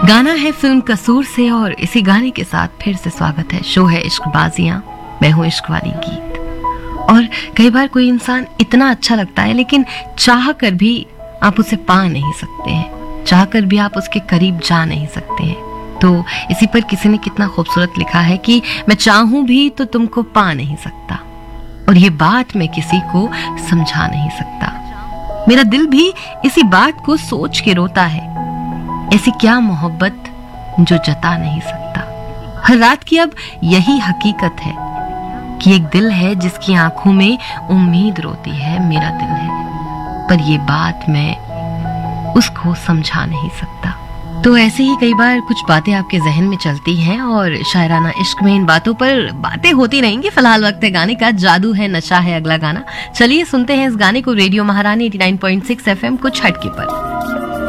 गाना है फिल्म कसूर से और इसी गाने के साथ फिर से स्वागत है। शो है इश्क बाजियां, मैं हूं इश्क वाली गीत। और कई बार कोई इंसान इतना अच्छा लगता है लेकिन चाह कर भी आप उसे पा नहीं सकते हैं, चाह कर भी आप उसके करीब जा नहीं सकते हैं। तो इसी पर किसी ने कितना खूबसूरत लिखा है कि मैं चाहूं भी तो तुमको पा नहीं सकता, और ये बात मैं किसी को समझा नहीं सकता। मेरा दिल भी इसी बात को सोच के रोता है, ऐसी क्या मोहब्बत जो जता नहीं सकता। हर रात की अब यही हकीकत है कि एक दिल है जिसकी आंखों में उम्मीद रोती है, मेरा दिल है, पर ये बात मैं उसको समझा नहीं सकता। तो ऐसे ही कई बार कुछ बातें आपके जहन में चलती हैं और शायराना इश्क में इन बातों पर बातें होती रहेंगी। फिलहाल वक्त है गाने का, जादू है नशा है अगला गाना। चलिए सुनते हैं इस गाने को रेडियो महारानी 89.6 FM कुछ हटके पर।